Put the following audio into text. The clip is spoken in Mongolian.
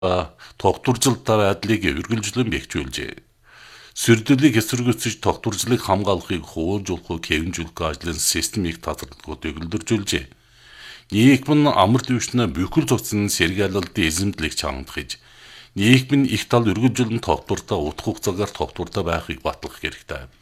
тогтворжилттай байдлыг үргэлжлэн бэхжүүлжээ. Сүрдэрлийг эсэргүүцэж тогтворжлыг хамгаалахыг хуурамжуулах, хэвэмжүүлэх ажлын системийг татварлахад өгөлдөржүүлжээ. Нийгэм нь амар дэвшнэ бүхэл цогцны сэргээлэлтийн эзэмдлийг чангахж, нийгэм нь их тал үргэлжлэн тогтвортой утга хугацаагаар тогтвортой байхыг батлах хэрэгтэй.